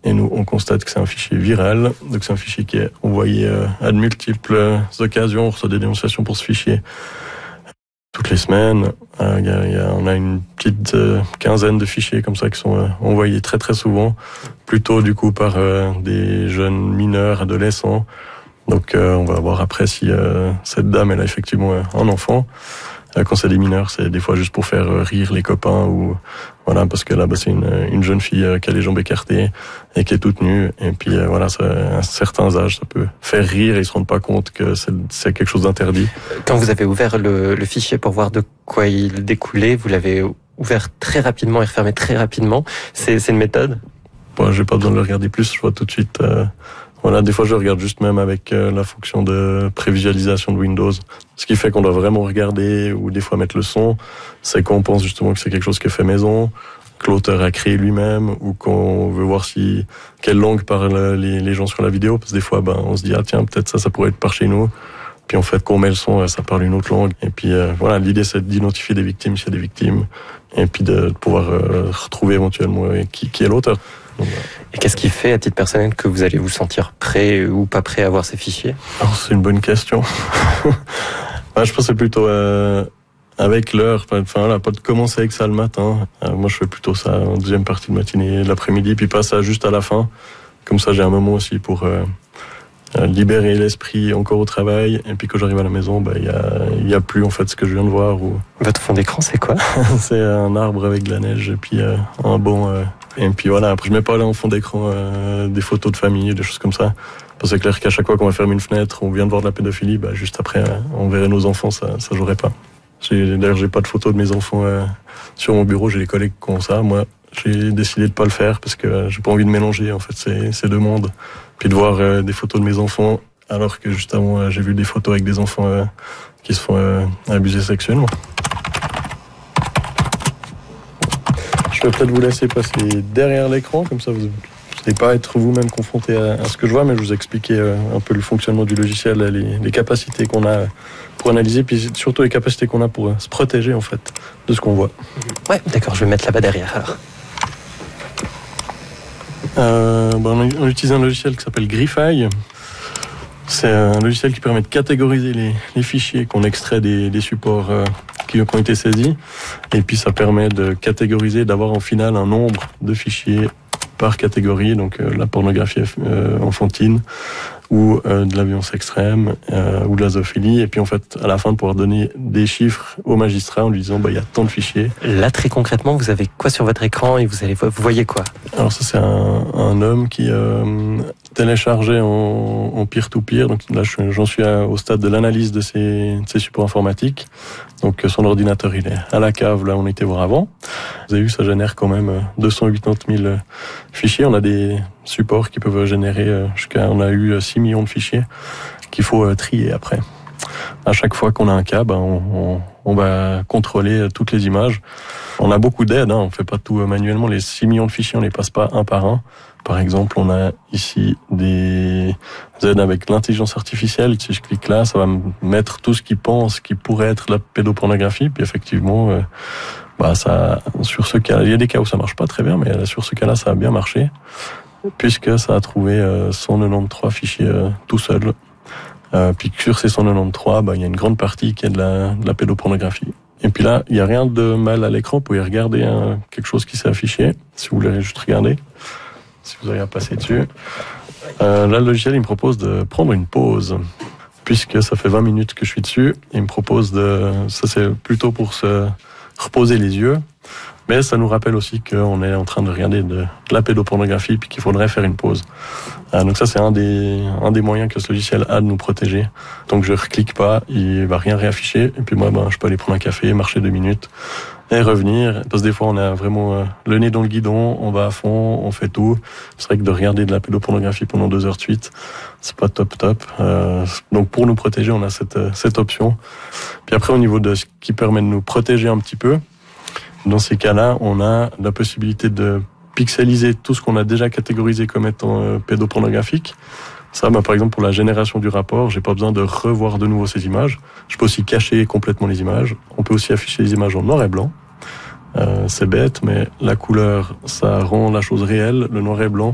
Et nous, on constate que c'est un fichier viral. Donc, c'est un fichier qui est envoyé à de multiples occasions. On reçoit des dénonciations pour ce fichier toutes les semaines. On a une petite quinzaine de fichiers comme ça qui sont envoyés très très souvent, plutôt du coup par des jeunes mineurs, adolescents. Donc on va voir après si cette dame elle a effectivement un enfant. Quand c'est des mineurs, c'est des fois juste pour faire rire les copains ou voilà, parce que là c'est une jeune fille qui a les jambes écartées et qui est toute nue. Et puis voilà, à certains âges, ça peut faire rire et ils se rendent pas compte que c'est quelque chose d'interdit. Quand vous avez ouvert le fichier pour voir de quoi il découlait, vous l'avez ouvert très rapidement et refermé très rapidement. C'est une méthode? Bon, j'ai pas besoin de le regarder plus, je vois tout de suite. Voilà, des fois je regarde juste même avec la fonction de prévisualisation de Windows. Ce qui fait qu'on doit vraiment regarder ou des fois mettre le son, c'est qu'on pense justement que c'est quelque chose qui est fait maison, que l'auteur a créé lui-même ou qu'on veut voir quelle langue parlent les gens sur la vidéo. Parce que des fois, on se dit, ah tiens, peut-être ça pourrait être par chez nous. Puis en fait, quand on met le son, ça parle une autre langue. Et puis voilà, l'idée c'est d'identifier des victimes s'il y a des victimes. Et puis de pouvoir retrouver éventuellement qui est l'auteur. Donc, et qu'est-ce qui fait, à titre personnel, que vous allez vous sentir prêt ou pas prêt à voir ces fichiers? Alors, c'est une bonne question. Je pense que c'est plutôt avec l'heure. Enfin, voilà, pas de commencer avec ça le matin. Moi, je fais plutôt ça en deuxième partie de matinée, l'après-midi, puis pas ça juste à la fin. Comme ça, j'ai un moment aussi pour libérer l'esprit encore au travail. Et puis quand j'arrive à la maison, il y a plus en fait ce que je viens de voir. Votre fond d'écran, c'est quoi? C'est un arbre avec de la neige et puis un banc. Et puis voilà, après je mets pas là en fond d'écran des photos de famille, des choses comme ça. Parce que c'est clair qu'à chaque fois qu'on va fermer une fenêtre, on vient de voir de la pédophilie, juste après on verrait nos enfants, ça jouerait pas. D'ailleurs j'ai pas de photos de mes enfants sur mon bureau, j'ai des collègues qui ont ça. Moi j'ai décidé de pas le faire parce que j'ai pas envie de mélanger en fait ces deux mondes. Puis de voir des photos de mes enfants alors que juste avant j'ai vu des photos avec des enfants qui se font abuser sexuellement. Je vais peut-être vous laisser passer derrière l'écran, comme ça vous n'allez pas être vous-même confronté à ce que je vois, mais je vous expliquer un peu le fonctionnement du logiciel, les capacités qu'on a pour analyser, puis surtout les capacités qu'on a pour se protéger en fait de ce qu'on voit. Ouais, d'accord, je vais mettre là-bas derrière alors. On utilise un logiciel qui s'appelle Grify. C'est un logiciel qui permet de catégoriser les fichiers qu'on extrait des supports qui ont été saisis. Et puis ça permet de catégoriser, d'avoir en final un nombre de fichiers par catégorie, donc la pornographie enfantine ou de la violence extrême ou de la zoophilie. Et puis en fait, à la fin, de pouvoir donner des chiffres au magistrat en lui disant il y a tant de fichiers. Là, très concrètement, vous avez quoi sur votre écran et vous voyez quoi? Alors ça, c'est un homme qui téléchargeait en peer-to-peer. Donc là, j'en suis au stade de l'analyse de ces supports informatiques. Donc son ordinateur, il est à la cave, là on était voir avant. Vous avez vu, ça génère quand même 280 000 fichiers. On a des supports qui peuvent générer on a eu 6 millions de fichiers qu'il faut trier après. À chaque fois qu'on a un cas, on va contrôler toutes les images. On a beaucoup d'aides, on fait pas tout manuellement. Les 6 millions de fichiers, on les passe pas un par un. Par exemple, on a ici des aides avec l'intelligence artificielle. Si je clique là, ça va me mettre tout ce qui pense qui pourrait être la pédopornographie. Puis effectivement, ça, sur ce cas, il y a des cas où ça marche pas très bien, mais sur ce cas-là, ça a bien marché, puisque ça a trouvé 193 fichiers tout seul. Puis sur ces 193, il y a une grande partie qui est de la pédopornographie. Et puis là, il n'y a rien de mal à l'écran. Vous pouvez regarder quelque chose qui s'est affiché, si vous voulez juste regarder. Si vous avez à passer dessus. Là, le logiciel, il me propose de prendre une pause, puisque ça fait 20 minutes que je suis dessus. Il me propose ça c'est plutôt pour se reposer les yeux, mais ça nous rappelle aussi qu'on est en train de regarder de la pédopornographie, puis qu'il faudrait faire une pause. Donc ça, c'est un des moyens que ce logiciel a de nous protéger. Donc je reclique pas, il va rien réafficher, et puis moi, je peux aller prendre un café, marcher 2 minutes, et revenir, parce que des fois on a vraiment le nez dans le guidon, on va à fond, on fait tout. C'est vrai que de regarder de la pédopornographie pendant 2 heures de suite, c'est pas top. Donc pour nous protéger, on a cette option. Puis après, au niveau de ce qui permet de nous protéger un petit peu, dans ces cas-là, on a la possibilité de pixeliser tout ce qu'on a déjà catégorisé comme étant pédopornographique. Ça, par exemple, pour la génération du rapport, j'ai pas besoin de revoir de nouveau ces images. Je peux aussi cacher complètement les images. On peut aussi afficher les images en noir et blanc. C'est bête, mais la couleur, ça rend la chose réelle. Le noir et blanc,